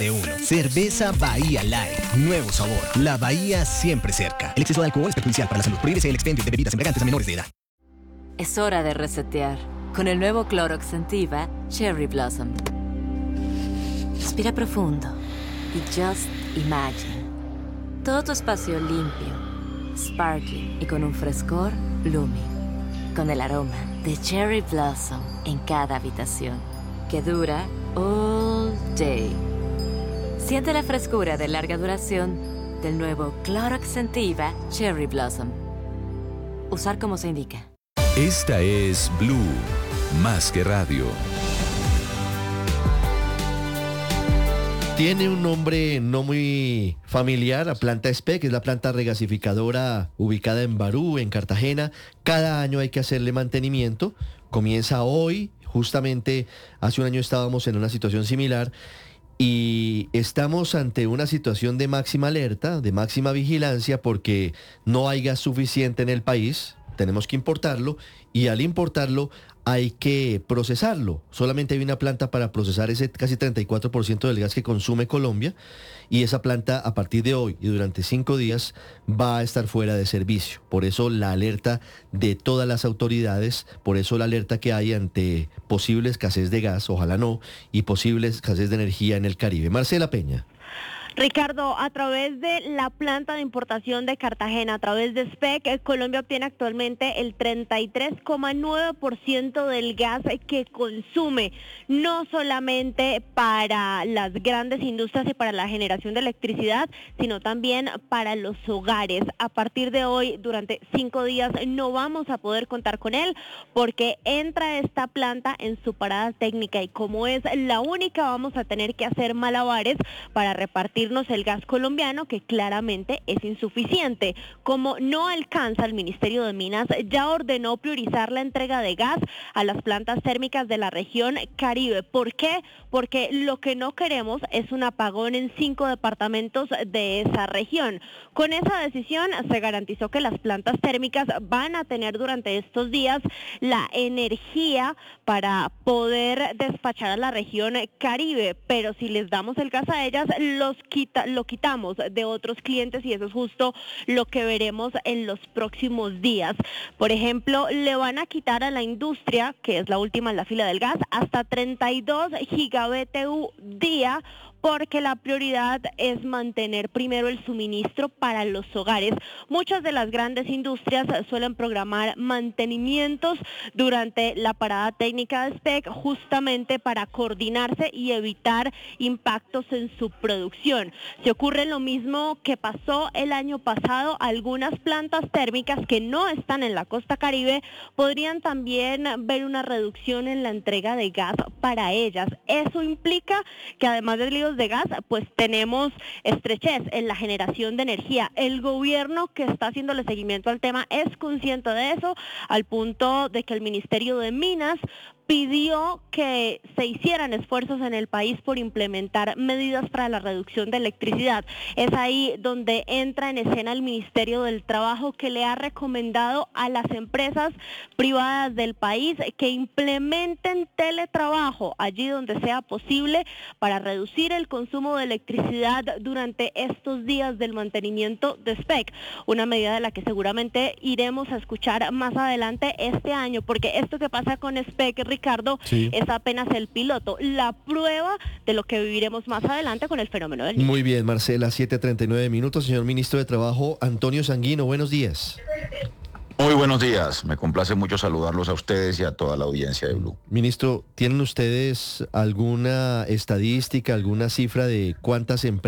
de uno. Cerveza Bahía Light. Nuevo sabor. La Bahía siempre cerca. El exceso de alcohol es perjudicial para la salud. Prohíbese el expendio de bebidas embriagantes a menores de edad. Es hora de resetear. Con el nuevo Clorox Sentiva Cherry Blossom. Respira profundo y just imagine. Todo tu espacio limpio, sparkling y con un frescor blooming. Con el aroma de Cherry Blossom en cada habitación. Que dura all day. Siente la frescura de larga duración del nuevo Clorox Sentiva Cherry Blossom. Usar como se indica. Esta es Blue, más que radio. Tiene un nombre no muy familiar, la planta SPEC, es la planta regasificadora ubicada en Barú, en Cartagena. Cada año hay que hacerle mantenimiento. Comienza hoy, justamente hace un año estábamos en una situación similar y estamos ante una situación de máxima alerta, de máxima vigilancia, porque no hay gas suficiente en el país. Tenemos que importarlo y al importarlo hay que procesarlo. Solamente hay una planta para procesar ese casi 34% del gas que consume Colombia y esa planta a partir de hoy y durante 5 días va a estar fuera de servicio. Por eso la alerta de todas las autoridades, por eso la alerta que hay ante posible escasez de gas, ojalá no, y posible escasez de energía en el Caribe. Marcela Peña. Ricardo, a través de la planta de importación de Cartagena, a través de SPEC, Colombia obtiene actualmente el 33,9% del gas que consume, no solamente para las grandes industrias y para la generación de electricidad, sino también para los hogares. A partir de hoy, durante 5 días, no vamos a poder contar con él porque entra esta planta en su parada técnica y como es la única, vamos a tener que hacer malabares para repartir el gas colombiano, que claramente es insuficiente. Como no alcanza, el Ministerio de Minas ya ordenó priorizar la entrega de gas a las plantas térmicas de la región Caribe. ¿Por qué? Porque lo que no queremos es un apagón en 5 departamentos de esa región. Con esa decisión se garantizó que las plantas térmicas van a tener durante estos días la energía para poder despachar a la región Caribe, pero si les damos el gas a ellas, lo quitamos de otros clientes y eso es justo lo que veremos en los próximos días. Por ejemplo, le van a quitar a la industria, que es la última en la fila del gas, hasta 32 gigabtu día, porque la prioridad es mantener primero el suministro para los hogares. Muchas de las grandes industrias suelen programar mantenimientos durante la parada técnica de SPEC justamente para coordinarse y evitar impactos en su producción. Se ocurre lo mismo que pasó el año pasado. Algunas plantas térmicas que no están en la costa Caribe podrían también ver una reducción en la entrega de gas para ellas. Eso implica que además de líos de gas, pues tenemos estrechez en la generación de energía. El gobierno que está haciéndole seguimiento al tema es consciente de eso, al punto de que el Ministerio de Minas pidió que se hicieran esfuerzos en el país por implementar medidas para la reducción de electricidad. Es ahí donde entra en escena el Ministerio del Trabajo, que le ha recomendado a las empresas privadas del país que implementen teletrabajo allí donde sea posible para reducir el consumo de electricidad durante estos días del mantenimiento de SPEC. Una medida de la que seguramente iremos a escuchar más adelante este año, porque esto que pasa con SPEC, Ricardo, sí, es apenas el piloto, la prueba de lo que viviremos más adelante con el fenómeno del niño. Muy bien, Marcela, 7:39 minutos. Señor Ministro de Trabajo, Antonio Sanguino, buenos días. Muy buenos días, me complace mucho saludarlos a ustedes y a toda la audiencia de Blue. Ministro, ¿tienen ustedes alguna estadística, alguna cifra de cuántas empresas